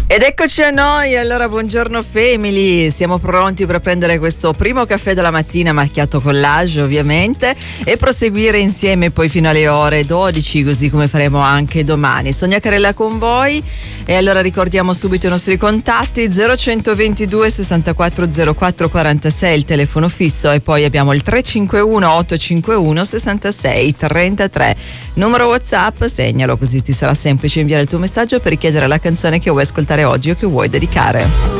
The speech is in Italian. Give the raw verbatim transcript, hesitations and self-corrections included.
Ed eccoci a noi, allora buongiorno family, siamo pronti per prendere questo primo caffè della mattina macchiato con l'age ovviamente e proseguire insieme poi fino alle ore dodici, così come faremo anche domani. Sonia Carella con voi e allora ricordiamo subito i nostri contatti: zero centoventidue sessantaquattro zero quattro quarantasei il telefono fisso e poi abbiamo il tre cinque uno otto cinque uno sessantasei trentatré, numero WhatsApp, segnalo così ti sarà semplice inviare il tuo messaggio per richiedere la canzone che vuoi ascoltare oggi o che vuoi dedicare.